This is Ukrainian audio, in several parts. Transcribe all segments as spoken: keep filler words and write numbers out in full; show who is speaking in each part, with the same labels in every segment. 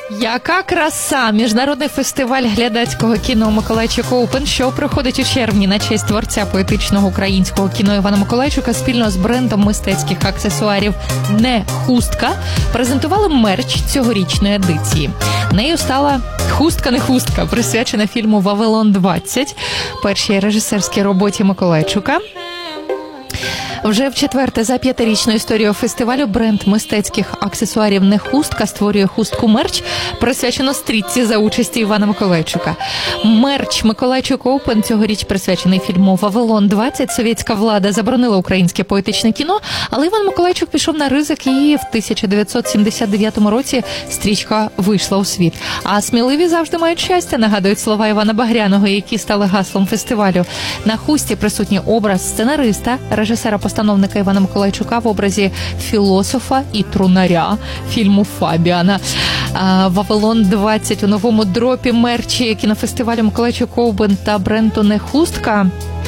Speaker 1: Яка краса! Міжнародний фестиваль глядацького кіно «Миколайчик Оупен», що проходить у червні на честь творця поетичного українського кіно Івана Миколайчука спільно з брендом мистецьких аксесуарів «Не хустка» презентували мерч цьогорічної едиції. Нею стала «Хустка-не хустка», присвячена фільму «Вавилон двадцять», першій режисерській роботі Миколайчука. Вже в четверте за п'ятирічну історію фестивалю бренд мистецьких аксесуарів «Не хустка» створює хустку-мерч, присвячено стрічці за участі Івана Миколайчука. Мерч «Миколайчик Оупен» цьогоріч присвячений фільму «Вавилон двадцять». Совєтська влада заборонила українське поетичне кіно, але Іван Миколайчук пішов на ризик, і в тисяча дев'ятсот сімдесят дев'ятому році стрічка вийшла у світ. А сміливі завжди мають щастя, нагадують слова Івана Багряного, які стали гаслом фестивалю. На хусті присутній образ сценариста, режисера-постановника Івана Миколайчука в образі філософа і трунаря фільму «Фабіана». «Вавилон двадцять» у новому дропі мерчі кінофестивалю «Миколайчик Оупен» та бренду «Не хустка»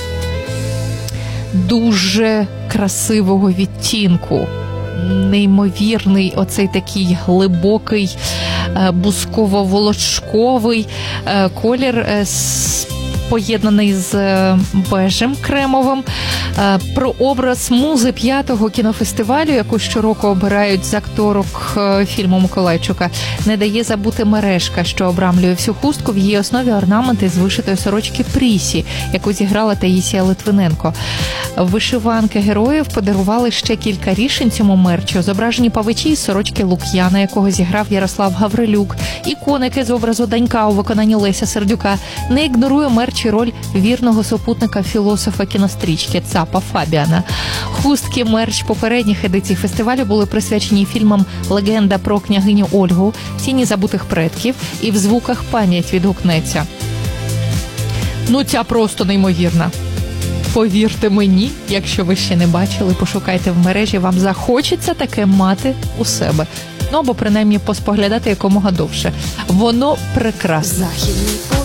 Speaker 1: дуже красивого відтінку. Неймовірний оцей такий глибокий бусково-волошковий колір, поєднаний з бежем кремовим. Про образ музи п'ятого кінофестивалю, яку щороку обирають з акторок фільму Миколайчука, не дає забути мережка, що обрамлює всю хустку. В її основі орнаменти з вишитої сорочки Прісі, яку зіграла Таїсія Литвиненко. Вишиванки героїв подарували ще кілька рішень цьому мерчу. Зображені павичі із сорочки Лук'яна, якого зіграв Ярослав Гаврилюк. І коники з образу Данька у виконанні Леся Сердюка. Не ігнорує мерч і роль вірного супутника філософа кінострічки Цапа Фабіана. Хустки мерч попередніх едицій фестивалю були присвячені фільмам «Легенда про княгиню Ольгу», «Тіні забутих предків» і «В звуках пам'ять відгукнеться». Ну, ця просто неймовірна. Повірте мені, якщо ви ще не бачили, пошукайте в мережі, вам захочеться таке мати у себе. Ну, або принаймні поспоглядати якомога довше. Воно прекрасне.